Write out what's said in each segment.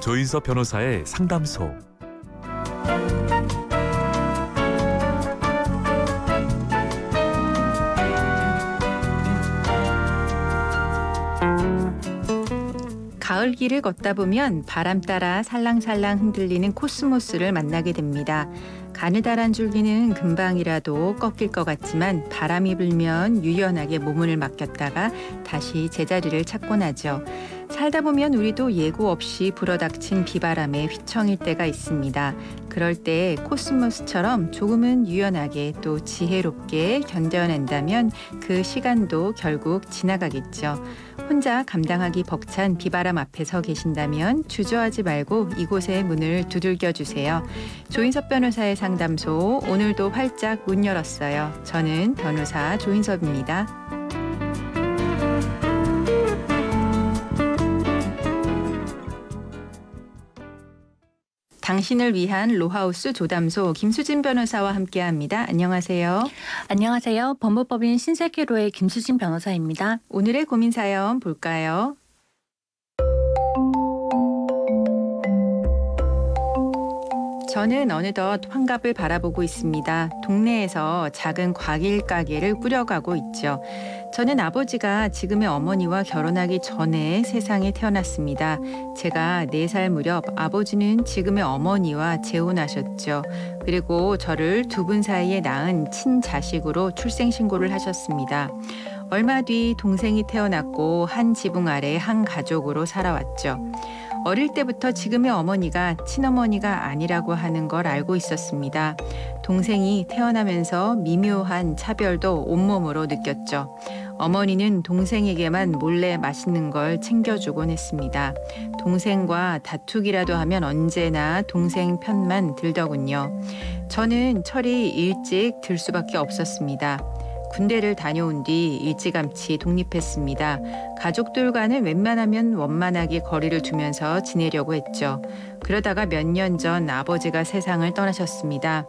조인섭 변호사의 상담소. 가을길을 걷다 보면 바람 따라 살랑살랑 흔들리는 코스모스를 만나게 됩니다. 가느다란 줄기는 금방이라도 꺾일 것 같지만 바람이 불면 유연하게 몸을 맡겼다가 다시 제자리를 찾곤 하죠. 살다 보면 우리도 예고 없이 불어닥친 비바람에 휘청일 때가 있습니다. 그럴 때 코스모스처럼 조금은 유연하게 또 지혜롭게 견뎌낸다면 그 시간도 결국 지나가겠죠. 혼자 감당하기 벅찬 비바람 앞에 서 계신다면 주저하지 말고 이곳의 문을 두들겨 주세요. 조인섭 변호사의 상담소, 오늘도 활짝 문 열었어요. 저는 변호사 조인섭입니다. 당신을 위한 로하우스 조담소, 김수진 변호사와 함께합니다. 안녕하세요. 안녕하세요. 법무법인 신세계로의 김수진 변호사입니다. 오늘의 고민 사연 볼까요? 저는 어느덧 환갑을 바라보고 있습니다. 동네에서 작은 과일 가게를 꾸려가고 있죠. 저는 아버지가 지금의 어머니와 결혼하기 전에 세상에 태어났습니다. 제가 4살 무렵 아버지는 지금의 어머니와 재혼하셨죠. 그리고 저를 두 분 사이에 낳은 친자식으로 출생신고를 하셨습니다. 얼마 뒤 동생이 태어났고 한 지붕 아래 한 가족으로 살아왔죠. 어릴 때부터 지금의 어머니가 친어머니가 아니라고 하는 걸 알고 있었습니다. 동생이 태어나면서 미묘한 차별도 온몸으로 느꼈죠. 어머니는 동생에게만 몰래 맛있는 걸 챙겨주곤 했습니다. 동생과 다투기라도 하면 언제나 동생 편만 들더군요. 저는 철이 일찍 들 수밖에 없었습니다. 군대를 다녀온 뒤 일찌감치 독립했습니다. 가족들과는 웬만하면 원만하게 거리를 두면서 지내려고 했죠. 그러다가 몇 년 전 아버지가 세상을 떠나셨습니다.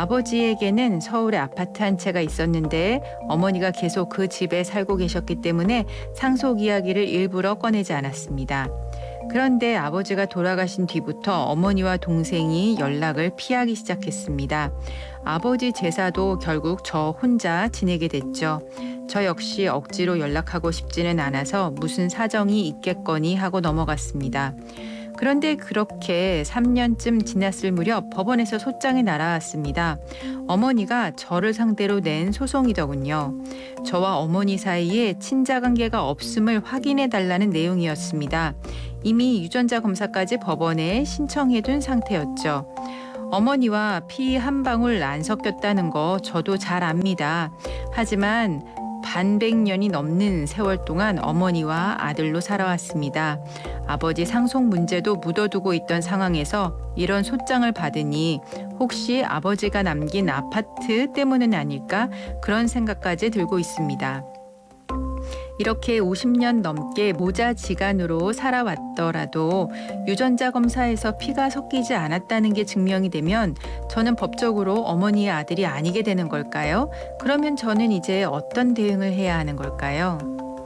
아버지에게는 서울에 아파트 한 채가 있었는데 어머니가 계속 그 집에 살고 계셨기 때문에 상속 이야기를 일부러 꺼내지 않았습니다. 그런데 아버지가 돌아가신 뒤부터 어머니와 동생이 연락을 피하기 시작했습니다. 아버지 제사도 결국 저 혼자 지내게 됐죠. 저 역시 억지로 연락하고 싶지는 않아서 무슨 사정이 있겠거니 하고 넘어갔습니다. 그런데 그렇게 3년쯤 지났을 무렵 법원에서 소장이 날아왔습니다. 어머니가 저를 상대로 낸 소송이더군요. 저와 어머니 사이에 친자관계가 없음을 확인해달라는 내용이었습니다. 이미 유전자 검사까지 법원에 신청해둔 상태였죠. 어머니와 피 한 방울 안 섞였다는 거 저도 잘 압니다. 하지만 반백년이 넘는 세월 동안 어머니와 아들로 살아왔습니다. 아버지 상속 문제도 묻어두고 있던 상황에서 이런 소장을 받으니 혹시 아버지가 남긴 아파트 때문은 아닐까 그런 생각까지 들고 있습니다. 이렇게 50년 넘게 모자지간으로 살아왔더라도 유전자 검사에서 피가 섞이지 않았다는 게 증명이 되면 저는 법적으로 어머니의 아들이 아니게 되는 걸까요? 그러면 저는 이제 어떤 대응을 해야 하는 걸까요?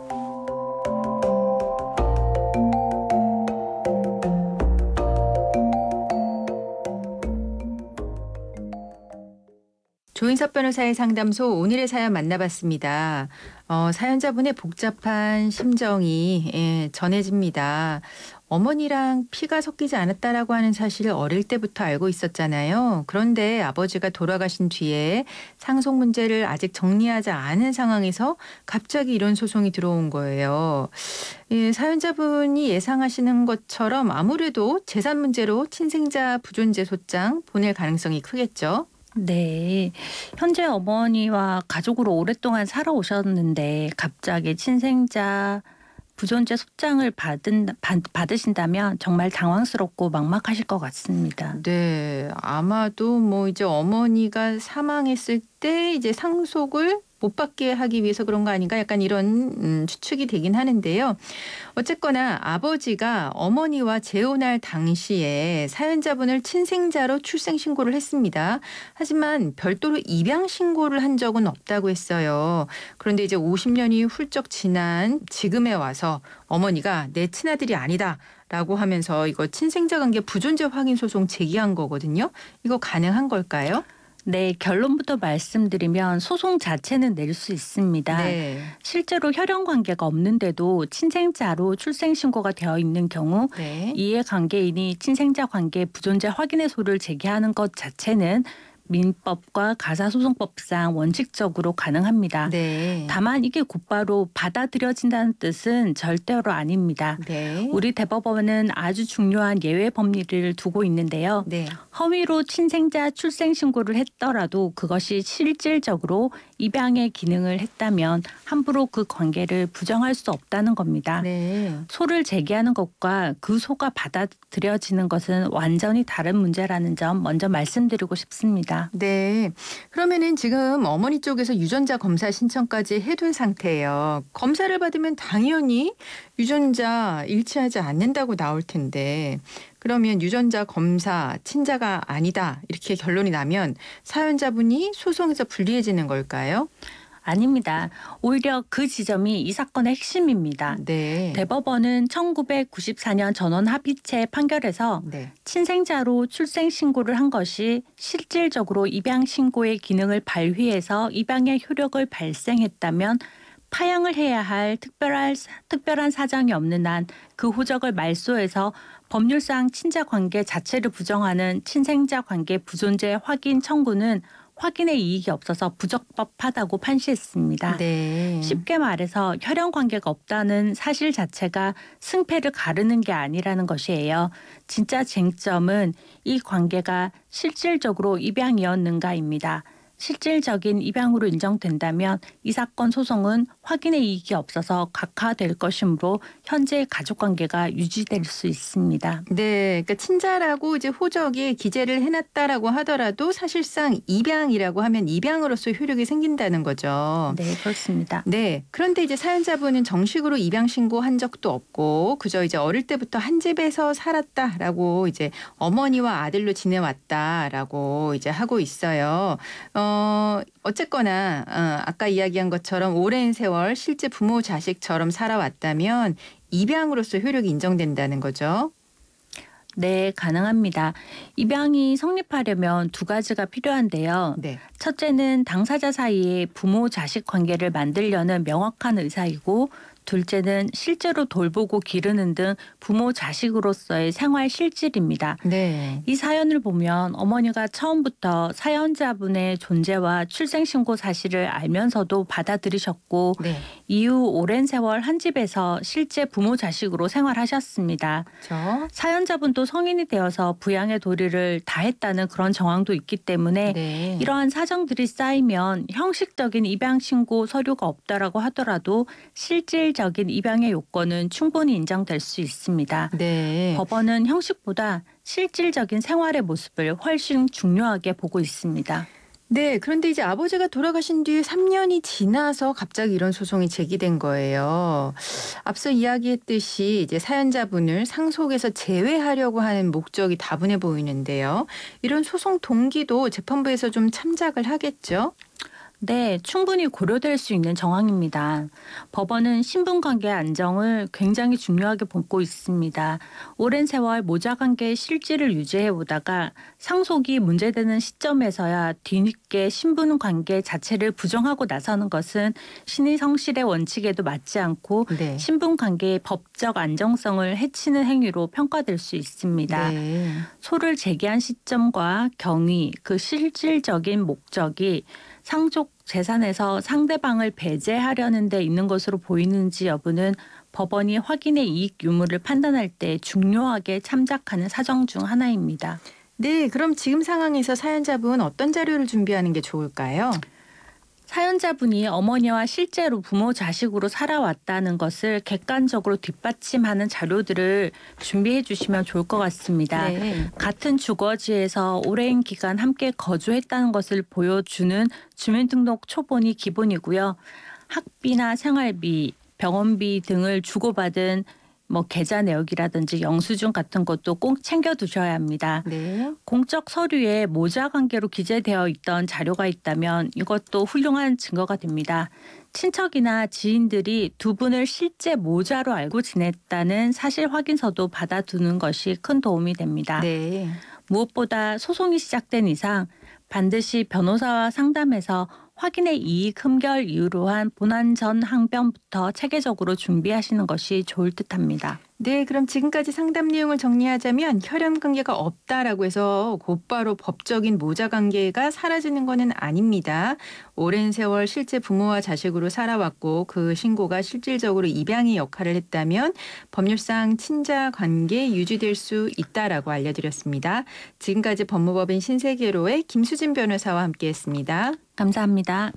조인섭 변호사의 상담소, 오늘의 사연 만나봤습니다. 사연자분의 복잡한 심정이 전해집니다. 어머니랑 피가 섞이지 않았다라고 하는 사실을 어릴 때부터 알고 있었잖아요. 그런데 아버지가 돌아가신 뒤에 상속 문제를 아직 정리하지 않은 상황에서 갑자기 이런 소송이 들어온 거예요. 사연자분이 예상하시는 것처럼 아무래도 재산 문제로 친생자 부존재 소장 보낼 가능성이 크겠죠. 네. 현재 어머니와 가족으로 오랫동안 살아오셨는데 갑자기 친생자 부존재 소장을 받으신다면 정말 당황스럽고 막막하실 것 같습니다. 네, 아마도 이제 어머니가 사망했을 때 이제 상속을 못 받게 하기 위해서 그런 거 아닌가 약간 이런 추측이 되긴 하는데요. 어쨌거나 아버지가 어머니와 재혼할 당시에 사연자분을 친생자로 출생신고를 했습니다. 하지만 별도로 입양신고를 한 적은 없다고 했어요. 그런데 이제 50년이 훌쩍 지난 지금에 와서 어머니가 내 친아들이 아니다. 라고 하면서 이거 친생자 관계 부존재 확인 소송 제기한 거거든요. 이거 가능한 걸까요? 네, 결론부터 말씀드리면 소송 자체는 낼 수 있습니다. 네. 실제로 혈연 관계가 없는데도 친생자로 출생 신고가 되어 있는 경우 네. 이해관계인이 친생자 관계 부존재 확인의 소를 제기하는 것 자체는 민법과 가사소송법상 원칙적으로 가능합니다. 네. 다만 이게 곧바로 받아들여진다는 뜻은 절대로 아닙니다. 네. 우리 대법원은 아주 중요한 예외 법리를 두고 있는데요. 네. 허위로 친생자 출생 신고를 했더라도 그것이 실질적으로 입양의 기능을 했다면 함부로 그 관계를 부정할 수 없다는 겁니다. 네. 소를 제기하는 것과 그 소가 받아들여지는 것은 완전히 다른 문제라는 점 먼저 말씀드리고 싶습니다. 네. 그러면은 지금 어머니 쪽에서 유전자 검사 신청까지 해둔 상태예요. 검사를 받으면 당연히 유전자 일치하지 않는다고 나올 텐데 그러면 유전자 검사 친자가 아니다 이렇게 결론이 나면 사연자분이 소송에서 불리해지는 걸까요? 아닙니다. 오히려 그 지점이 이 사건의 핵심입니다. 네. 대법원은 1994년 전원 합의체 판결에서 네. 친생자로 출생 신고를 한 것이 실질적으로 입양 신고의 기능을 발휘해서 입양의 효력을 발생했다면 파양을 해야 할 특별한 사정이 없는 한 그 호적을 말소해서 법률상 친자 관계 자체를 부정하는 친생자 관계 부존재 확인 청구는 확인의 이익이 없어서 부적법하다고 판시했습니다. 네. 쉽게 말해서 혈연 관계가 없다는 사실 자체가 승패를 가르는 게 아니라는 것이에요. 진짜 쟁점은 이 관계가 실질적으로 입양이었는가입니다. 실질적인 입양으로 인정된다면 이 사건 소송은 확인의 이익이 없어서 각하될 것이므로 현재의 가족관계가 유지될 수 있습니다. 네, 그러니까 친자라고 이제 호적에 기재를 해놨다라고 하더라도 사실상 입양이라고 하면 입양으로서 효력이 생긴다는 거죠. 네, 그렇습니다. 네, 그런데 이제 사연자분은 정식으로 입양 신고한 적도 없고 그저 이제 어릴 때부터 한 집에서 살았다라고 이제 어머니와 아들로 지내왔다라고 이제 하고 있어요. 어쨌거나 아까 이야기한 것처럼 오랜 세월 실제 부모 자식처럼 살아왔다면 입양으로서 효력이 인정된다는 거죠. 네, 가능합니다. 입양이 성립하려면 두 가지가 필요한데요. 네. 첫째는 당사자 사이에 부모 자식 관계를 만들려는 명확한 의사이고 둘째는 실제로 돌보고 기르는 등 부모 자식으로서의 생활 실질입니다. 네. 이 사연을 보면 어머니가 처음부터 사연자분의 존재와 출생신고 사실을 알면서도 받아들이셨고 네. 이후 오랜 세월 한 집에서 실제 부모 자식으로 생활하셨습니다. 그렇죠. 사연자분도 성인이 되어서 부양의 도리를 다했다는 그런 정황도 있기 때문에 네. 이러한 사정들이 쌓이면 형식적인 입양 신고 서류가 없다라고 하더라도 실질적인 입양의 요건은 충분히 인정될 수 있습니다. 네. 법원은 형식보다 실질적인 생활의 모습을 훨씬 중요하게 보고 있습니다. 네, 그런데 이제 아버지가 돌아가신 뒤에 3년이 지나서 갑자기 이런 소송이 제기된 거예요. 앞서 이야기했듯이 이제 사연자분을 상속에서 제외하려고 하는 목적이 다분해 보이는데요. 이런 소송 동기도 재판부에서 좀 참작을 하겠죠? 네, 충분히 고려될 수 있는 정황입니다. 법원은 신분관계 안정을 굉장히 중요하게 보고 있습니다. 오랜 세월 모자관계의 실질을 유지해오다가 상속이 문제되는 시점에서야 뒤늦게 신분관계 자체를 부정하고 나서는 것은 신의 성실의 원칙에도 맞지 않고 네. 신분관계의 법적 안정성을 해치는 행위로 평가될 수 있습니다. 네. 소를 제기한 시점과 경위, 그 실질적인 목적이 상속 재산에서 상대방을 배제하려는 데 있는 것으로 보이는지 여부는 법원이 확인의 이익 유무를 판단할 때 중요하게 참작하는 사정 중 하나입니다. 네, 그럼 지금 상황에서 사연자분 어떤 자료를 준비하는 게 좋을까요? 사연자분이 어머니와 실제로 부모 자식으로 살아왔다는 것을 객관적으로 뒷받침하는 자료들을 준비해 주시면 좋을 것 같습니다. 네. 같은 주거지에서 오랜 기간 함께 거주했다는 것을 보여주는 주민등록 초본이 기본이고요. 학비나 생활비, 병원비 등을 주고받은 계좌 내역이라든지 영수증 같은 것도 꼭 챙겨두셔야 합니다. 네. 공적 서류에 모자 관계로 기재되어 있던 자료가 있다면 이것도 훌륭한 증거가 됩니다. 친척이나 지인들이 두 분을 실제 모자로 알고 지냈다는 사실 확인서도 받아두는 것이 큰 도움이 됩니다. 네. 무엇보다 소송이 시작된 이상 반드시 변호사와 상담해서 확인의 이익 흠결 이유로 한 본안 전 항변부터 체계적으로 준비하시는 것이 좋을 듯합니다. 네, 그럼 지금까지 상담 내용을 정리하자면 혈연 관계가 없다라고 해서 곧바로 법적인 모자 관계가 사라지는 것은 아닙니다. 오랜 세월 실제 부모와 자식으로 살아왔고 그 신고가 실질적으로 입양의 역할을 했다면 법률상 친자 관계 유지될 수 있다라고 알려드렸습니다. 지금까지 법무법인 신세계로의 김수진 변호사와 함께했습니다. 감사합니다.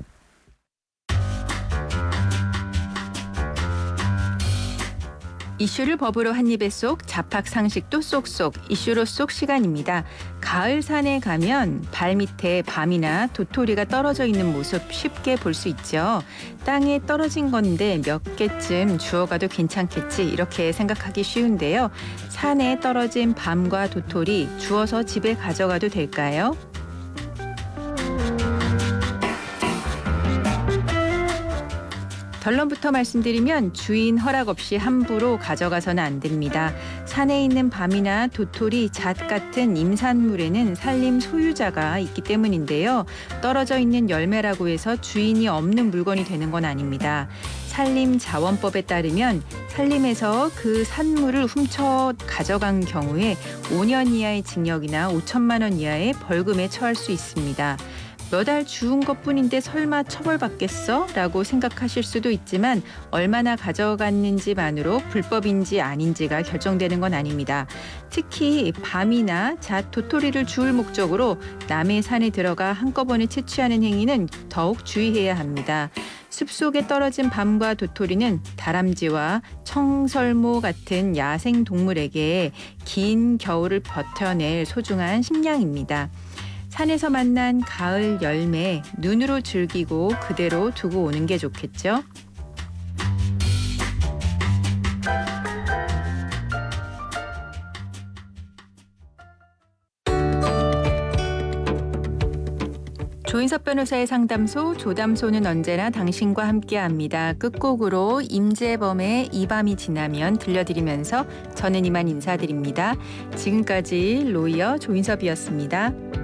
이슈를 법으로 한 입에 쏙, 잡학 상식도 쏙쏙, 이슈로 쏙 시간입니다. 가을 산에 가면 발밑에 밤이나 도토리가 떨어져 있는 모습 쉽게 볼 수 있죠. 땅에 떨어진 건데 몇 개쯤 주워가도 괜찮겠지 이렇게 생각하기 쉬운데요. 산에 떨어진 밤과 도토리 주워서 집에 가져가도 될까요? 결론부터 말씀드리면 주인 허락 없이 함부로 가져가서는 안 됩니다. 산에 있는 밤이나 도토리, 잣 같은 임산물에는 산림 소유자가 있기 때문인데요. 떨어져 있는 열매라고 해서 주인이 없는 물건이 되는 건 아닙니다. 산림자원법에 따르면 산림에서 그 산물을 훔쳐 가져간 경우에 5년 이하의 징역이나 5천만 원 이하의 벌금에 처할 수 있습니다. 몇 알 주운 것뿐인데 설마 처벌받겠어? 라고 생각하실 수도 있지만 얼마나 가져갔는지만으로 불법인지 아닌지가 결정되는 건 아닙니다. 특히 밤이나 잣, 도토리를 주울 목적으로 남의 산에 들어가 한꺼번에 채취하는 행위는 더욱 주의해야 합니다. 숲속에 떨어진 밤과 도토리는 다람쥐와 청설모 같은 야생 동물에게 긴 겨울을 버텨낼 소중한 식량입니다. 산에서 만난 가을 열매, 눈으로 즐기고 그대로 두고 오는 게 좋겠죠? 조인섭 변호사의 상담소, 조담소는 언제나 당신과 함께합니다. 끝곡으로 임재범의 이 밤이 지나면 들려드리면서 저는 이만 인사드립니다. 지금까지 로이어 조인섭이었습니다.